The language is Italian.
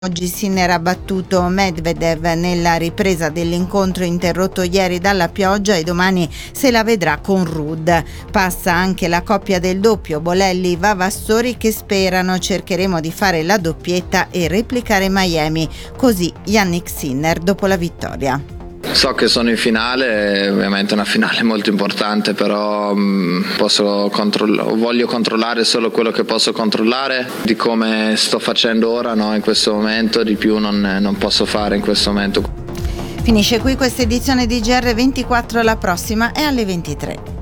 Oggi Sinner ha battuto Medvedev nella ripresa dell'incontro interrotto ieri dalla pioggia e domani se la vedrà con Ruud. Passa anche la coppia del doppio Bolelli-Vavassori che sperano cercheremo di fare la doppietta e replicare Miami, così Jannik Sinner dopo la vittoria. So che sono in finale, ovviamente è una finale molto importante, però voglio controllare solo quello che posso controllare, di come sto facendo ora, no? In questo momento, di più non posso fare in questo momento. Finisce qui questa edizione di GR24, la prossima è alle 23.